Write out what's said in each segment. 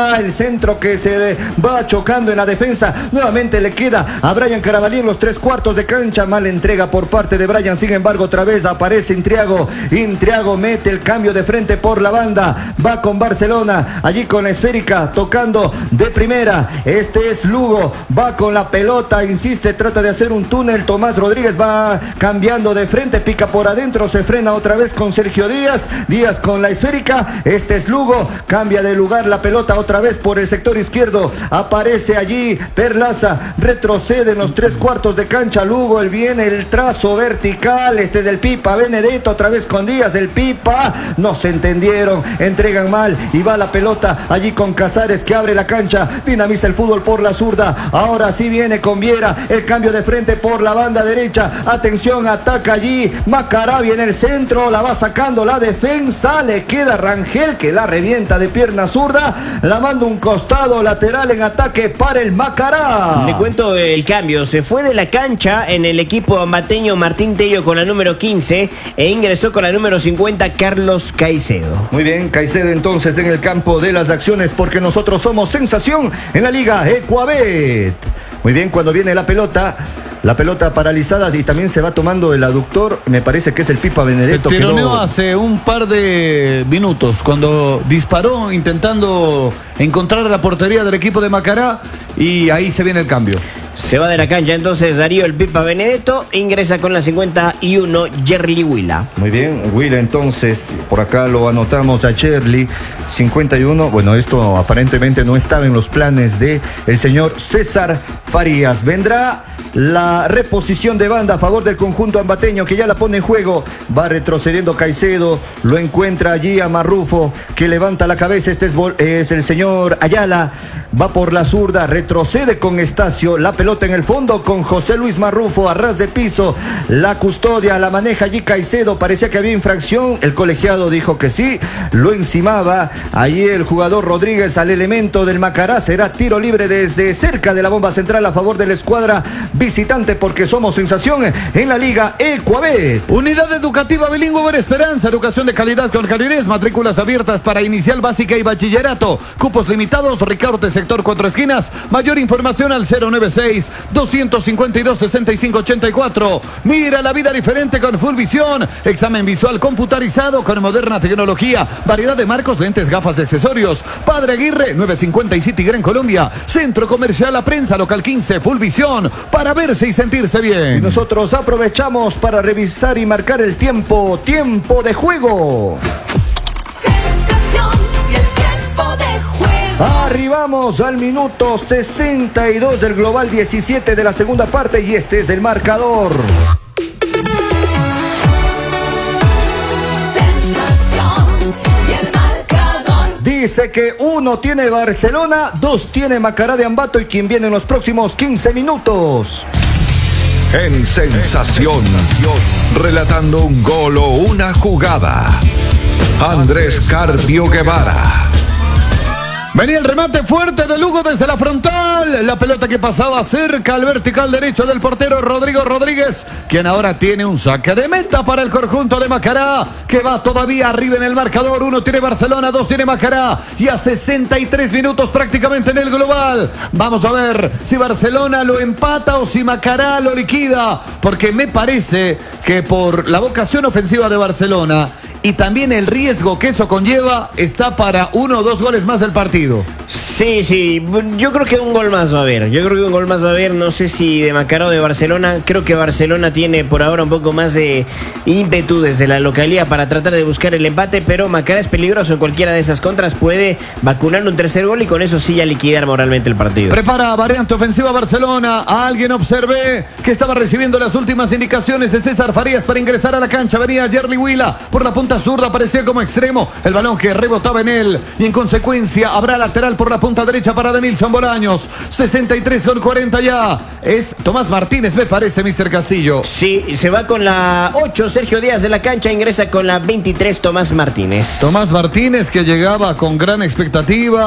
va el centro que se va chocando en la defensa. Nuevamente le queda a Brian Carabalí en los 3/4 de cancha. Mala entrega por parte de Brian. Sin embargo, otra vez aparece Intriago. Intriago mete el cambio de frente por la banda. Va con Barcelona. Allí con la esférica. Tocando de primera. Este es Lugo. Va con la pelota. Insiste. Trata de hacer un túnel. Tomás Rodríguez va cambiando de frente. Pica por adentro. Se frena otra vez con Sergio Díaz. Díaz con la esférica. Este es Lugo. Cambia de lugar la pelota otra vez por el sector izquierdo. Aparece allí Perlaza. Retrocede en los 3/4 de cancha. Lugo. Viene el trazo vertical. Este es el Pipa. Benedetto otra vez con Díaz. El Pipa. No se entendieron. Entregan mal. Y va la pelota allí con Casares que abre la cancha. Dinamiza el fútbol por la zurda. Ahora sí viene con Viera. El cambio de frente por la banda derecha. Atención. Ataca allí Macarabi en el centro. La va sacando la defensa. Le queda Rangel que la revienta de pierna zurda. La manda un costado lateral en ataque para el Macará. Le cuento el cambio. Se fue de la cancha en el equipo ambateño Martín Tello con la número 15 e ingresó con la número 50 Carlos Caicedo. Muy bien, Caicedo entonces en el campo de las acciones porque nosotros somos sensación en la Liga Ecuabet. Muy bien, cuando viene la pelota paralizada y también se va tomando el aductor, me parece que es el Pipa Benedetto. Se tironeó hace un par de minutos cuando disparó intentando encontrar la portería del equipo de Macará y ahí se viene el cambio. Se va de la cancha entonces Darío el Pipa Benedetto, ingresa con la 51 Yerli Huila. Muy bien, Huila entonces, por acá lo anotamos a Yerli, 51. Bueno, esto aparentemente no estaba en los planes de el señor César Farías. Vendrá la reposición de banda a favor del conjunto ambateño que ya la pone en juego. Va retrocediendo Caicedo, lo encuentra allí a Marrufo que levanta la cabeza. Este es el señor Ayala, va por la zurda, retrocede con Estacio, la pelota en el fondo con José Luis Marrufo a ras de piso. La custodia la maneja allí Caicedo, parecía que había infracción, el colegiado dijo que sí, lo encimaba allí el jugador Rodríguez al elemento del Macará. Será tiro libre desde cerca de la bomba central a favor de la escuadra visitante porque somos sensación en la Liga Ecuabet. Unidad Educativa Bilingüe Buena Esperanza, educación de calidad con calidez, matrículas abiertas para inicial, básica y bachillerato, cupos limitados, Ricardo de sector 4 esquinas, mayor información al 096-252-6584. Mira la vida diferente con Fullvisión, examen visual computarizado con moderna tecnología, variedad de marcos, lentes, gafas y accesorios. Padre Aguirre, 950 y City Gran Colombia, Centro Comercial La Prensa, local 15, Fullvisión, para verse y sentirse bien. Y nosotros aprovechamos para revisar y marcar el tiempo de juego. Y el tiempo de juego. Arribamos al minuto 62 del global 17 de la segunda parte y este es el marcador. Dice que 1 tiene Barcelona, 2 tiene Macará de Ambato y quien viene en los próximos 15 minutos. En Sensación, relatando un gol o una jugada, Andrés Carpio Guevara. Venía el remate fuerte de Lugo desde la frontal. La pelota que pasaba cerca al vertical derecho del portero Rodrigo Rodríguez, quien ahora tiene un saque de meta para el conjunto de Macará, que va todavía arriba en el marcador. 1 tiene Barcelona, 2 tiene Macará. Y a 63 minutos prácticamente en el global. Vamos a ver si Barcelona lo empata o si Macará lo liquida. Porque me parece que por la vocación ofensiva de Barcelona y también el riesgo que eso conlleva, está para 1 o 2 goles más del partido. Sí, yo creo que un gol más va a haber. No sé si de Macará o de Barcelona. Creo que Barcelona tiene por ahora un poco más de ímpetu desde la localía para tratar de buscar el empate, pero Macará es peligroso en cualquiera de esas contras. Puede vacunar un tercer gol y con eso sí ya liquidar moralmente el partido. Prepara variante ofensiva Barcelona. A alguien observé que estaba recibiendo las últimas indicaciones de César Farías para ingresar a la cancha. Venía Yerli Huila por la punta zurda, aparecía como extremo. El balón que rebotaba en él y en consecuencia habrá lateral por la punta derecha para Denilson Bolaños. 63:40 ya. Es Tomás Martínez, me parece, Mr. Castillo. Sí, se va con la 8 Sergio Díaz de la cancha, ingresa con la 23 Tomás Martínez. Tomás Martínez, que llegaba con gran expectativa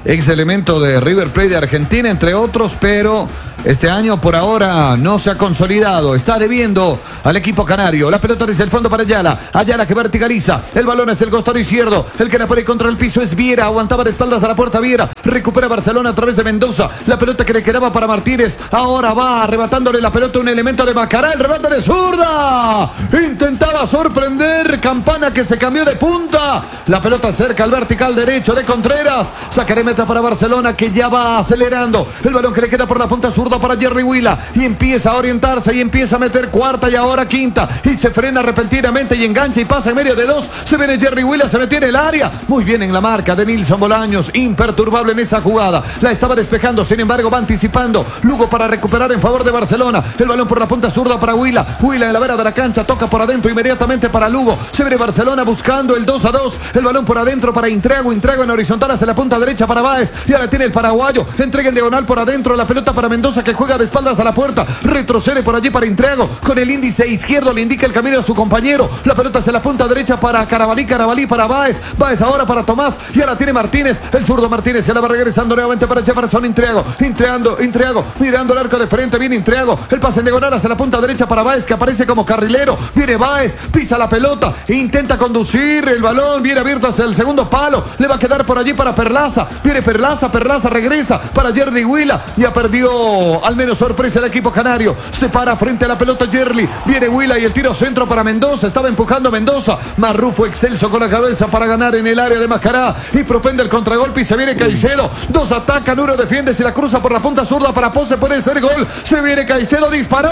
ex elemento de River Plate de Argentina, entre otros, pero este año por ahora no se ha consolidado. Está debiendo al equipo canario. La pelota desde el fondo para Ayala. Ayala que verticaliza. El balón es el costado izquierdo. El que la pone contra el piso es Viera. Aguantaba de espaldas a la puerta Viera. Recupera Barcelona a través de Mendoza. La pelota que le quedaba para Martínez. Ahora va arrebatándole la pelota un elemento de Macará. El remate de zurda. Intentaba sorprender. Campana que se cambió de punta. La pelota cerca al vertical derecho de Contreras. Saca de meta para Barcelona que ya va acelerando. El balón que le queda por la punta zurda para Jerry Huila y empieza a orientarse y empieza a meter cuarta y ahora quinta y se frena repentinamente y engancha y pasa en medio de dos. Se viene Jerry Huila, se metió en el área. Muy bien en la marca de Nilson Bolaños, imperturbable en esa jugada. La estaba despejando, sin embargo va anticipando. Lugo para recuperar en favor de Barcelona. El balón por la punta zurda para Huila. Huila en la vera de la cancha, toca por adentro inmediatamente para Lugo. Se viene Barcelona buscando el 2-2. El balón por adentro para Intriago. Intriago en horizontal hacia la punta derecha para Báez. Y ahora tiene el paraguayo. Entrega en diagonal por adentro la pelota para Mendoza que juega de espaldas a la puerta, retrocede por allí para Intriago, con el índice izquierdo le indica el camino a su compañero, la pelota hacia la punta derecha para Carabalí para Báez, Báez ahora para Tomás, y ahora tiene Martínez, el zurdo Martínez, que la va regresando nuevamente para Jefferson Intriago, mirando el arco de frente, viene Intriago, el pase en diagonal hacia la punta derecha para Báez, que aparece como carrilero, viene Báez, pisa la pelota, intenta conducir el balón, viene abierto hacia el segundo palo, le va a quedar por allí para Perlaza, viene Perlaza regresa para Jerry Huila, ya perdió al menos sorpresa el equipo canario. Se para frente a la pelota Jerry. Viene Huila y el tiro centro para Mendoza. Estaba empujando Mendoza. Marrufo excelso con la cabeza para ganar en el área de Macará. Y propende el contragolpe y se viene Caicedo. Dos atacan, uno defiende. Se la cruza por la punta zurda para Pose. Puede ser gol. Se viene Caicedo. Disparó.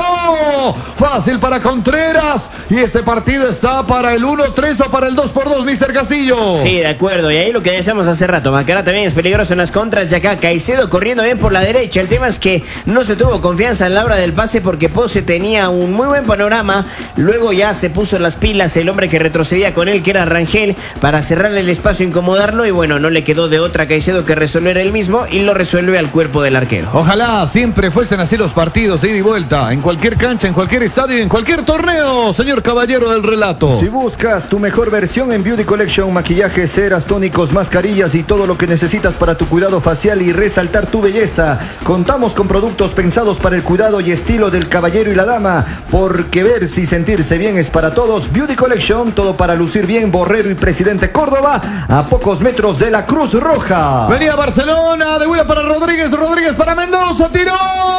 Fácil para Contreras. Y este partido está para el 1-3 o para el 2-2, Mr. Castillo. Sí, de acuerdo. Y ahí lo que decíamos hace rato. Macará también es peligroso en las contras. Y acá Caicedo corriendo bien por la derecha. El tema es que no se tuvo confianza en la hora del pase porque Pose tenía un muy buen panorama. Luego ya se puso las pilas el hombre que retrocedía con él, que era Rangel, para cerrarle el espacio, incomodarlo. Y bueno, no le quedó de otra a Caicedo que resolver él mismo y lo resuelve al cuerpo del arquero. Ojalá siempre fuesen así los partidos de ida y vuelta, en cualquier cancha, en cualquier estadio y en cualquier torneo, señor caballero del relato. Si buscas tu mejor versión en Beauty Collection, maquillajes, ceras, tónicos, mascarillas y todo lo que necesitas para tu cuidado facial y resaltar tu belleza, contamos con productos pensados para el cuidado y estilo del caballero y la dama, porque verse y sentirse bien es para todos. Beauty Collection, todo para lucir bien. Borrero y Presidente Córdoba, a pocos metros de la Cruz Roja. Venía Barcelona, de vuelta para Rodríguez para Mendoza, tiró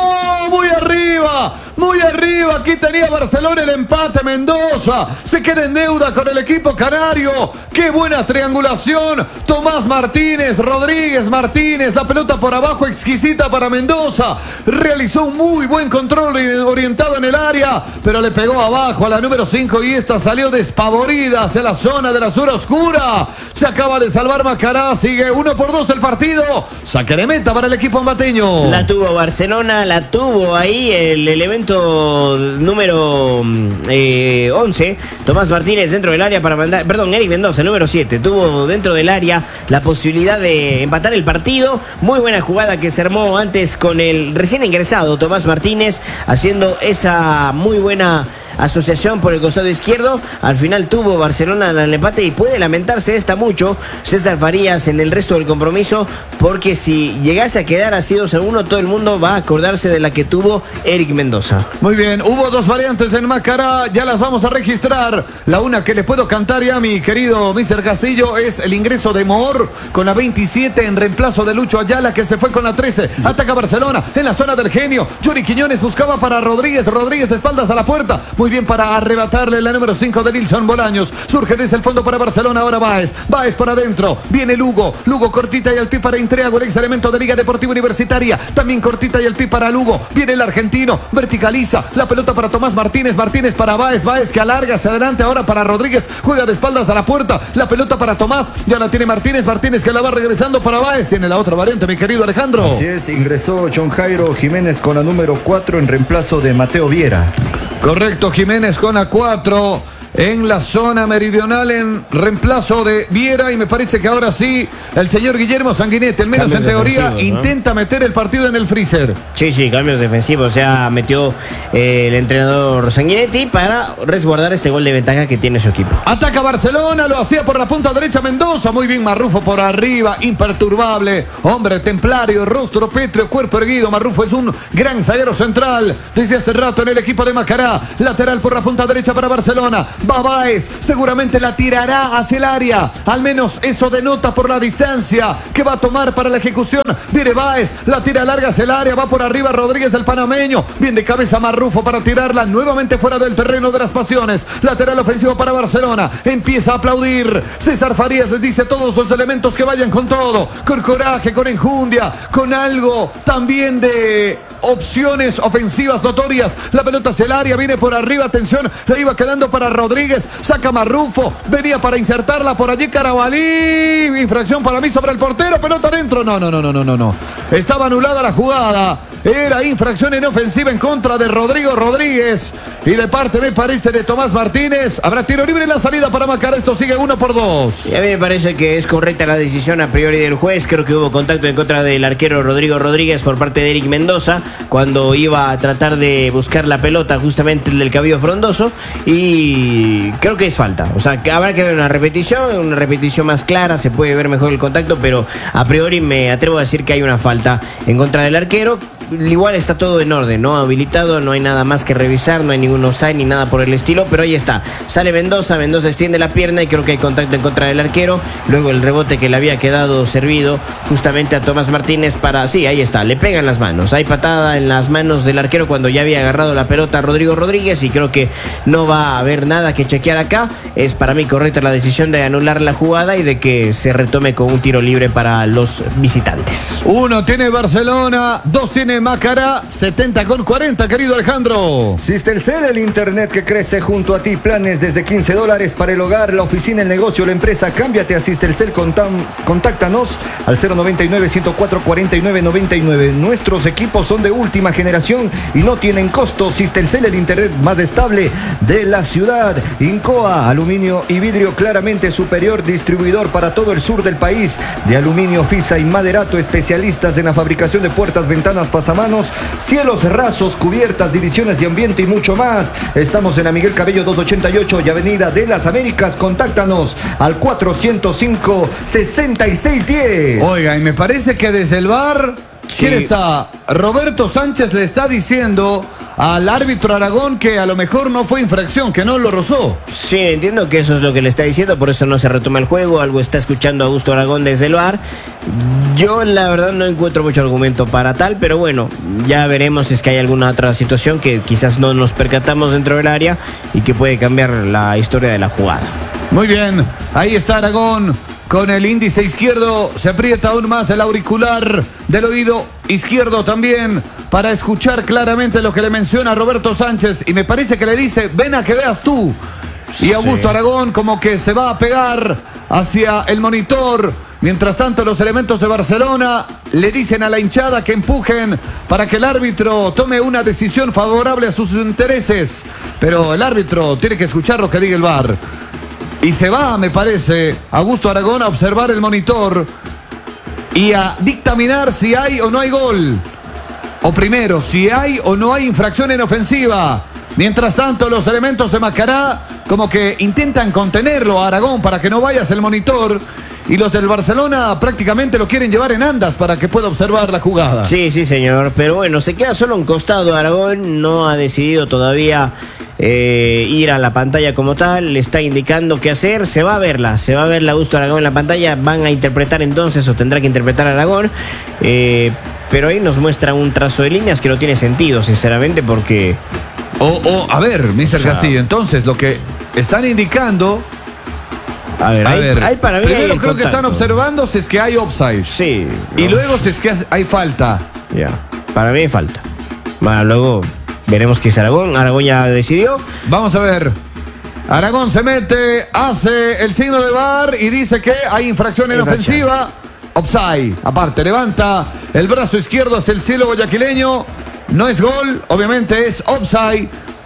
muy arriba, aquí tenía Barcelona el empate. Mendoza se queda en deuda con el equipo canario. Qué buena triangulación, Tomás Martínez, Rodríguez Martínez, la pelota por abajo exquisita para Mendoza, realizó un muy buen control orientado en el área, pero le pegó abajo a la número 5 y esta salió despavorida hacia la zona de la zona oscura. Se acaba de salvar Macará, sigue 1-2 el partido, saque de meta para el equipo ambateño. La tuvo Barcelona, la tuvo ahí el elemento número 11, Tomás Martínez dentro del área para mandar, perdón, Eric Mendoza, número 7, tuvo dentro del área la posibilidad de empatar el partido. Muy buena jugada que se armó antes con el recién ingresado Tomás Martínez, haciendo esa muy buena asociación por el costado izquierdo. Al final tuvo Barcelona el empate y puede lamentarse esta mucho César Farías en el resto del compromiso, porque si llegase a quedar así 2-1, todo el mundo va a acordarse de la que tuvo Eric Mendoza. Muy bien, hubo dos variantes en Macará, ya las vamos a registrar. La una que le puedo cantar ya, mi querido Mr. Castillo, es el ingreso de Moore con la 27 en reemplazo de Lucho Ayala, que se fue con la 13. Ataca Barcelona en la zona del genio. Yuri Quiñones buscaba para Rodríguez de espaldas a la puerta. Muy bien para arrebatarle la número 5 de Nilson Bolaños. Surge desde el fondo para Barcelona. Ahora Báez por adentro. Viene Lugo cortita y al pie para Intriago, el ex elemento de Liga Deportiva Universitaria. También cortita y al pie para Lugo. Viene el argentino. Verticaliza. La pelota para Tomás Martínez para Báez que alarga hacia adelante ahora para Rodríguez. Juega de espaldas a la puerta. La pelota para Tomás. Ya la tiene Martínez que la va regresando para Báez. Tiene la otra variante, mi querido Alejandro. Así es, ingresó John Jairo Jiménez con la número 4 en reemplazo de Mateo Viera. Correcto, Jiménez con la 4. en la zona meridional en reemplazo de Viera, y me parece que ahora sí el señor Guillermo Sanguinetti, al menos Cambios en teoría, defensivos, ¿no? intenta meter el partido en el freezer. Sí, cambios defensivos. Ya metió el entrenador Sanguinetti para resguardar este gol de ventaja que tiene su equipo. Ataca Barcelona, lo hacía por la punta derecha Mendoza, muy bien Marrufo por arriba, imperturbable, hombre templario, rostro pétreo, cuerpo erguido. Marrufo es un gran zaguero central desde hace rato en el equipo de Macará. Lateral por la punta derecha para Barcelona. Va Báez, seguramente la tirará hacia el área, al menos eso denota por la distancia que va a tomar para la ejecución. Viene Báez, la tira larga hacia el área, va por arriba Rodríguez el panameño, bien de cabeza Marrufo para tirarla nuevamente fuera del terreno de las pasiones. Lateral ofensivo para Barcelona, empieza a aplaudir César Farías, les dice a todos los elementos que vayan con todo, con coraje, con enjundia, con algo también de opciones ofensivas notorias. La pelota hacia el área, viene por arriba, atención, la iba quedando para Rodríguez, saca Marrufo, venía para insertarla por allí Carabalí, infracción para mí sobre el portero, pelota adentro, no, estaba anulada la jugada, era infracción en ofensiva en contra de Rodrigo Rodríguez, y de parte me parece de Tomás Martínez. Habrá tiro libre en la salida para Macará, esto sigue 1-2. Y a mí me parece que es correcta la decisión a priori del juez. Creo que hubo contacto en contra del arquero Rodrigo Rodríguez por parte de Eric Mendoza cuando iba a tratar de buscar la pelota justamente el del cabello frondoso, y creo que es falta. O sea, que habrá que ver una repetición más clara, se puede ver mejor el contacto, pero a priori me atrevo a decir que hay una falta en contra del arquero. Igual está todo en orden, ¿no? Habilitado, no hay nada más que revisar, no hay ningún offside ni nada por el estilo, pero ahí está. Sale Mendoza extiende la pierna y creo que hay contacto en contra del arquero. Luego el rebote que le había quedado servido justamente a Tomás Martínez para... Sí, ahí está, le pegan las manos. Hay patada en las manos del arquero cuando ya había agarrado la pelota a Rodrigo Rodríguez, y creo que no va a haber nada que chequear acá. Es para mí correcta la decisión de anular la jugada y de que se retome con un tiro libre para los visitantes. 1 tiene Barcelona, 2 tiene Macará, 70-40, querido Alejandro. Cistercel, el internet que crece junto a ti. Planes desde $15 para el hogar, la oficina, el negocio, la empresa. Cámbiate a Cistercel, contáctanos al 099-104-4999. Nuestros equipos son de última generación y no tienen costo. Cistercel, el internet más estable de la ciudad. Incoa, aluminio y vidrio claramente superior, distribuidor para todo el sur del país de aluminio, Fisa y Maderato, especialistas en la fabricación de puertas, ventanas, pasamanos, cielos rasos, cubiertas, divisiones de ambiente y mucho más. Estamos en la Miguel Cabello 288 y Avenida de las Américas. Contáctanos al 405-6610. Oiga, y me parece que desde el VAR, Sí. ¿quién está? Roberto Sánchez le está diciendo al árbitro Aragón que a lo mejor no fue infracción, que no lo rozó. Sí, entiendo que eso es lo que le está diciendo, por eso no se retoma el juego. Algo está escuchando Augusto Aragón desde el VAR. Yo la verdad no encuentro mucho argumento para tal, pero bueno, ya veremos si es que hay alguna otra situación que quizás no nos percatamos dentro del área y que puede cambiar la historia de la jugada. Muy bien, ahí está Aragón con el índice izquierdo, se aprieta aún más el auricular del oído izquierdo también para escuchar claramente lo que le menciona Roberto Sánchez, y me parece que le dice, ven a que veas tú. Y Augusto Aragón como que se va a pegar hacia el monitor. Mientras tanto, los elementos de Barcelona le dicen a la hinchada que empujen para que el árbitro tome una decisión favorable a sus intereses. Pero el árbitro tiene que escuchar lo que diga el VAR. Y se va, me parece, Augusto Aragón a observar el monitor y a dictaminar si hay o no hay gol. O primero, si hay o no hay infracción en ofensiva. Mientras tanto, los elementos de Macará como que intentan contenerlo a Aragón para que no vaya hacia el monitor. Y los del Barcelona prácticamente lo quieren llevar en andas para que pueda observar la jugada. Sí, señor. Pero bueno, se queda solo un costado. Aragón no ha decidido todavía ir a la pantalla como tal. Le está indicando qué hacer. Se va a verla Augusto Aragón en la pantalla. Van a interpretar entonces, o tendrá que interpretar Aragón. Pero ahí nos muestra un trazo de líneas que no tiene sentido, sinceramente, porque... A ver, Mr. Castillo, entonces lo que están indicando... A ver, hay para mí primero hay creo que están observando si es que hay offside. Sí. Y luego si es que hay falta. Ya, para mí hay falta. Bueno, luego veremos qué es Aragón. Aragón ya decidió. Vamos a ver. Aragón se mete, hace el signo de VAR y dice que hay infracción en ofensiva. Offside. Aparte, levanta el brazo izquierdo hacia el cielo guayaquileño. No es gol, obviamente es offside.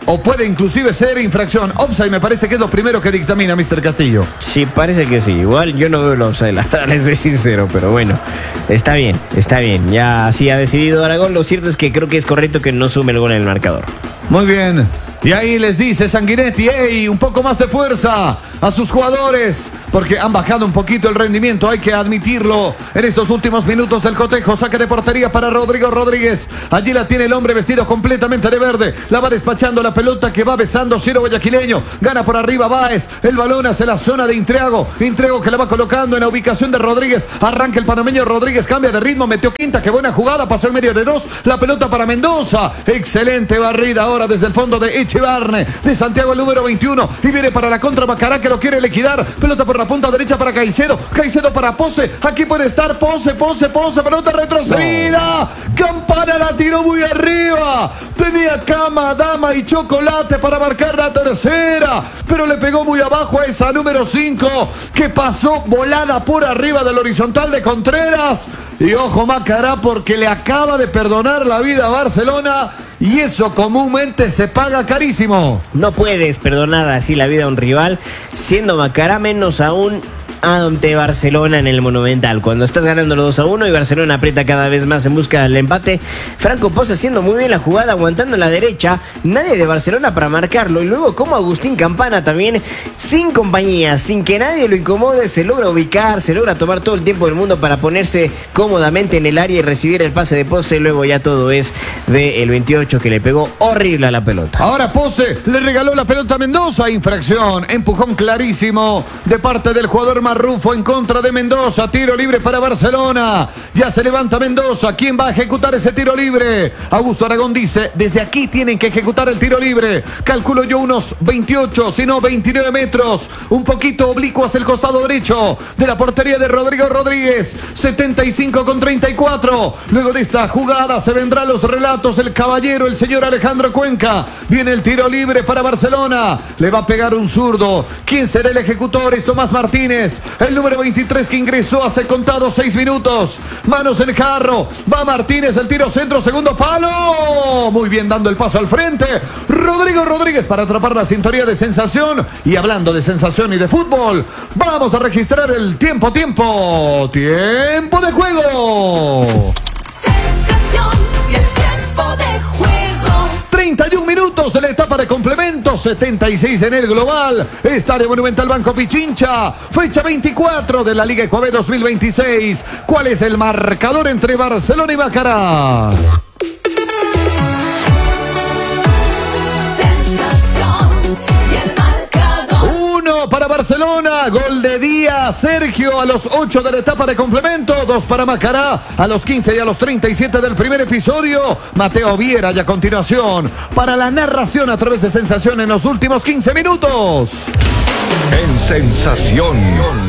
o puede inclusive ser infracción. Offside me parece que es lo primero que dictamina Mr. Castillo. Sí, parece que sí. Igual yo no veo el offside, la verdad, les soy sincero, pero bueno, está bien, está bien. Ya así ha decidido Aragón. Lo cierto es que creo que es correcto que no sume el gol en el marcador. Muy bien. Y ahí les dice Sanguinetti, hey, un poco más de fuerza a sus jugadores, porque han bajado un poquito el rendimiento, hay que admitirlo. En estos últimos minutos del cotejo, saque de portería para Rodrigo Rodríguez. Allí la tiene el hombre vestido completamente de verde. La va despachando la pelota que va besando Ciro Guayaquileño. Gana por arriba Báez. El balón hacia la zona de Intriago. Intriago que la va colocando en la ubicación de Rodríguez. Arranca el panameño Rodríguez, cambia de ritmo, metió quinta, qué buena jugada, pasó en medio de dos. La pelota para Mendoza. Excelente barrida ahora desde el fondo de Echevarne. De Santiago el número 21. Y viene para la contra Macará que lo quiere liquidar. Pelota por la punta derecha para Caicedo. Caicedo para Pose. Aquí puede estar Pose. Pelota retrocedida. Campana la tiró muy arriba. Tenía cama, dama y chocolate para marcar la tercera. Pero le pegó muy abajo a esa número 5 que pasó volada por arriba del horizontal de Contreras. Y ojo Macará porque le acaba de perdonar la vida a Barcelona. Y eso comúnmente se paga carísimo. No puedes perdonar así la vida a un rival, siendo Macará, menos aún ante Barcelona en el Monumental. Cuando estás ganando los 2-1 y Barcelona aprieta cada vez más en busca del empate, Franco Pose haciendo muy bien la jugada, aguantando en la derecha, nadie de Barcelona para marcarlo, y luego como Agustín Campana también, sin compañía, sin que nadie lo incomode, se logra ubicar, se logra tomar todo el tiempo del mundo para ponerse cómodamente en el área y recibir el pase de Pose. Luego ya todo es del 28 que le pegó horrible a la pelota. Ahora Pose le regaló la pelota a Mendoza, infracción, empujón clarísimo de parte del jugador Marrufo en contra de Mendoza. Tiro libre para Barcelona. Ya se levanta Mendoza. ¿Quién va a ejecutar ese tiro libre? Augusto Aragón dice, desde aquí tienen que ejecutar el tiro libre. Calculo yo unos 28, si no 29 metros. Un poquito oblicuo hacia el costado derecho de la portería de Rodrigo Rodríguez. 75-34. Luego de esta jugada se vendrán los relatos. El caballero, el señor Alejandro Cuenca. Viene el tiro libre para Barcelona. Le va a pegar un zurdo. ¿Quién será el ejecutor? Es Tomás Martínez. El número 23 que ingresó hace contados 6 minutos. Manos en el carro. Va Martínez, el tiro centro, segundo palo. Muy bien dando el paso al frente. Rodrigo Rodríguez para atrapar la sintonía de sensación. Y hablando de sensación y de fútbol, vamos a registrar el tiempo de juego. Sensación y el tiempo de juego. 31 minutos de la etapa de complemento, 76 en el global. Estadio Monumental Banco Pichincha, fecha 24 de la Liga Ecuador 2026. ¿Cuál es el marcador entre Barcelona y Macará? Sensación y el marcador. 1 para Barcelona, gol de Díaz Sergio a los 8 de la etapa de complemento, 2 para Macará a los 15 y a los 37 del primer episodio. Mateo Viera y a continuación para la narración a través de Sensación en los últimos 15 minutos. En Sensación.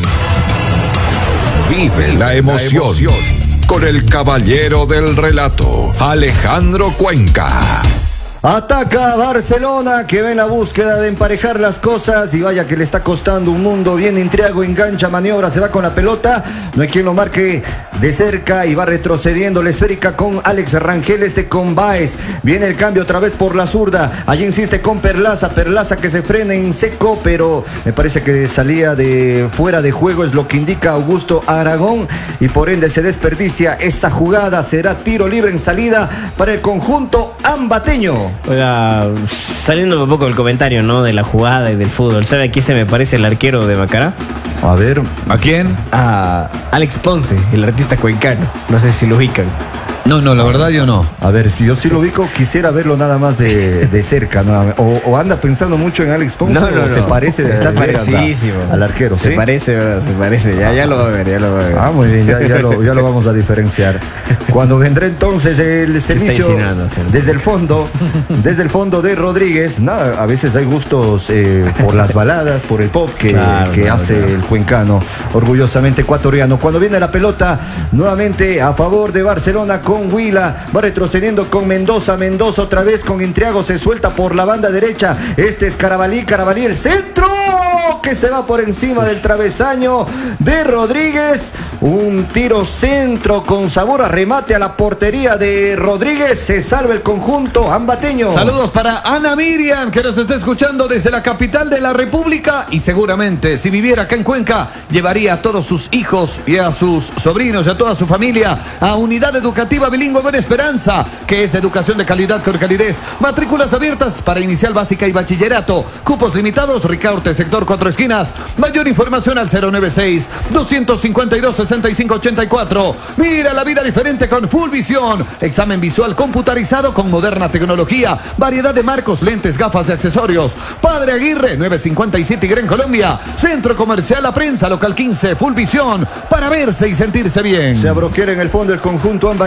Vive la emoción. Con el caballero del relato, Alejandro Cuenca. Ataca a Barcelona, que ve en la búsqueda de emparejar las cosas, y vaya que le está costando un mundo. Viene Intriago, engancha, maniobra, se va con la pelota, no hay quien lo marque de cerca y va retrocediendo la esférica con Alex Rangel, con Báez. Viene el cambio otra vez por la zurda, allí insiste con Perlaza que se frena en seco, pero me parece que salía de fuera de juego, es lo que indica Augusto Aragón, y por ende se desperdicia esa jugada. Será tiro libre en salida para el conjunto ambateño. Oiga, saliendo un poco del comentario, ¿no?, de la jugada y del fútbol, ¿sabe a quién se me parece el arquero de Macará? A ver, ¿A quién? A Alex Ponce, el artista cuencano. No sé si lo ubican. No, la verdad yo no. a ver, si yo sí lo ubico, quisiera verlo nada más de cerca, ¿no? O anda pensando mucho en Alex Ponce, o se parece, está de veras parecidísimo al arquero. Se ¿sí? parece, ¿verdad? Se parece. Ya lo va a ver, Ah, muy bien, ya lo vamos a diferenciar. Cuando vendrá entonces el servicio ¿sí? desde el fondo de Rodríguez. Nada, a veces hay gustos por las baladas, por el pop que hace el cuencano, orgullosamente ecuatoriano. Cuando viene la pelota nuevamente a favor de Barcelona con Huila, va retrocediendo con Mendoza otra vez con Intriago, se suelta por la banda derecha. Es Carabalí, el centro. que se va por encima del travesaño de Rodríguez. Un tiro centro con sabor a remate a la portería de Rodríguez. Se salva el conjunto ambateño. Saludos para Ana Miriam, que nos está escuchando desde la capital de la República, y seguramente si viviera acá en Cuenca llevaría a todos sus hijos y a sus sobrinos y a toda su familia a Unidad Educativa Bilingüe Buena Esperanza, que es educación de calidad con calidez. Matrículas abiertas para inicial básica y bachillerato. Cupos limitados. Ricaurte, sector 4 esquinas. Mayor información al 096-252-6584. Mira la vida diferente con Full Visión. Examen visual computarizado con moderna tecnología. Variedad de marcos, lentes, gafas y accesorios. Padre Aguirre, 957 y Gran Colombia. Centro Comercial La Prensa, local 15. Full Visión, para verse y sentirse bien. Se abroquera en el fondo el conjunto